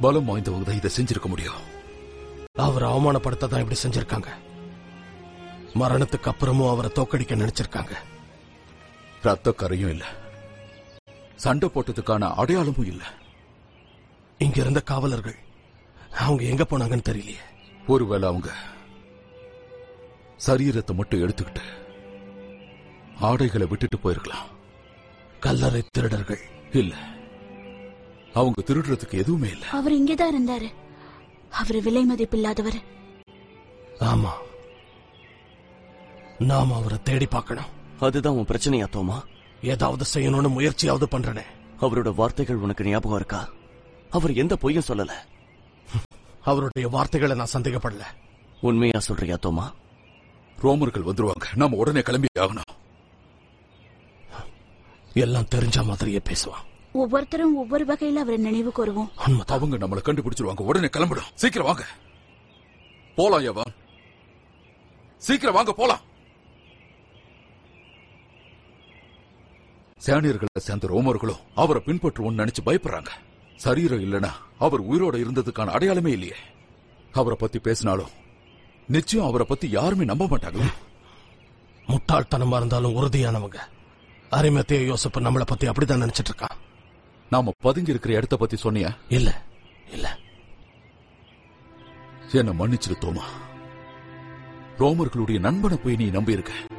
பலம் வாய்ந்தவங்க தான் இதை செஞ்சிருக்க முடியும். அவரை அவமானப்படுத்த தான் இப்படி செஞ்சிருக்காங்க. மரணத்துக்கு அப்புறமும் அவரை தோக்கடிக்க நினைச்சிருக்காங்க. ரத்த கரையும் இல்ல, சண்டை போட்டதுக்கான அடையாளமும் இல்ல. இங்க இருந்த காவலர்கள் அவங்க எங்க போனாங்கன்னு தெரியலையே. ஒருவேளை அவங்க சரீரத்தை மட்டும் எடுத்துக்கிட்டு ஆடைகளை விட்டுட்டு போயிருக்கலாம். கல்லறை திருடர்கள் இல்ல, அவங்க திருடுறதுக்கு எதுவுமே இல்ல. அவர் இங்கேதான் இருந்தாரு. அவர் விலை மதிப்பில்லாதவர். ஆமா, நாம அவரை தேடி பார்க்கணும். அதுதான் உன் பிரச்சனையா தோமா? ஏதாவது செய்யணும்னு முயற்சியாவது பண்றனே. அவரோட வார்த்தைகள் உனக்கு ஞாபகம் இருக்கா? அவர் எந்த பொய்யும் சொல்லல. அவருடைய வார்த்தைகளை நான் சந்தேகப்படல. உண்மையா சொல்றியா தோமா? ரோமர்கள் வந்துருவாங்க, நாம உடனே கிளம்பி ஆகணும். எல்லாம் தெரிஞ்ச மாதிரியே பேசுவான். ஒவ்வொருத்தரும் ஒவ்வொரு வகையில அவரை நினைவு கூறுவோம். அவங்க நம்மளை கண்டுபிடிச்சிருவாங்க. உடனே கிளம்பிடும். சீக்கிரம் வாங்க, போலாம். யவான், சீக்கிரம் வாங்க, போலாம். சேனியர்களை சேர்ந்த ரோமர்களும் அவரை பின்பற்றுவோம்னு நினைச்சு பயப்படுறாங்க. சரீரம் இல்லனா அவர் உயிரோட இருந்ததுக்கான அடையாளமே இல்லையே. அவரை பத்தி பேசினாலும் நிச்சயம் அவரை பத்தி யாருமே நம்ப மாட்டாங்க. முட்டாள்தனமா இருந்தாலும் உறுதியானவங்க. அரிமத்தேய யோசப்பு நம்மளை பத்தி அப்படிதான் நினைச்சிட்டு இருக்கான். நாம பதுங்கி இருக்கிற இடத்த பத்தி சொன்னியா? இல்ல இல்ல. என்ன மன்னிச்சிரு தோமா. ரோமர்களுடைய நண்பனை போய் நீ நம்பி இருக்க.